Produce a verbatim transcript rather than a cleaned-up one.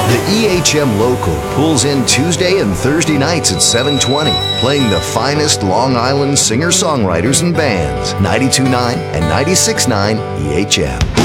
The E H M Local pulls in Tuesday and Thursday nights at seven twenty, playing the finest Long Island singer-songwriters and bands. ninety-two point nine and ninety-six point nine E H M.